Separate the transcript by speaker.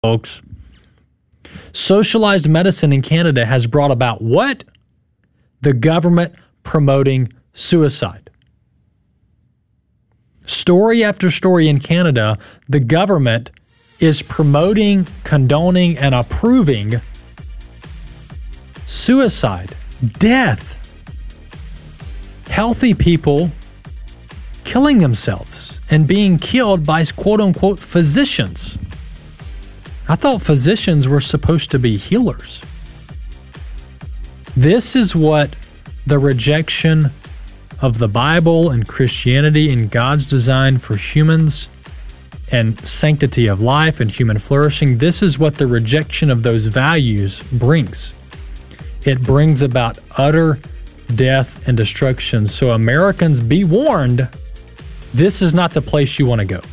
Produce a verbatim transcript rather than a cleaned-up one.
Speaker 1: folks. Socialized medicine in Canada has brought about what? The government promoting suicide. Story after story in Canada, the government is promoting, condoning, and approving suicide, death, healthy people killing themselves and being killed by quote-unquote physicians. I thought physicians were supposed to be healers. This is what the rejection of the Bible and Christianity and God's design for humans and sanctity of life and human flourishing, this is what the rejection of those values brings. It brings about utter death and destruction. So Americans, be warned, this is not the place you want to go.